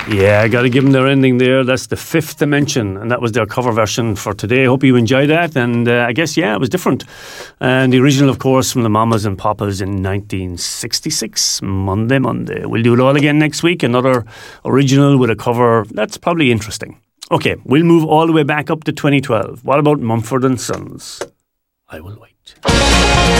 Yeah, I got to give them their ending there. That's The Fifth Dimension, and that was their cover version for today. I hope you enjoyed that, and I guess, yeah, it was different. And the original, of course, from the Mamas and Papas in 1966, Monday. We'll do it all again next week, another original with a cover that's probably interesting. Okay, we'll move all the way back up to 2012. What about Mumford & Sons? I will wait.